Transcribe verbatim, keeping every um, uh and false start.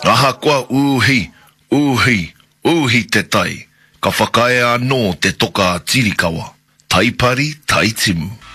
Ahakoa uhi, uhi, uhi te tai. Ka whakae anō te toka tirikawa. Taipari, taitimu.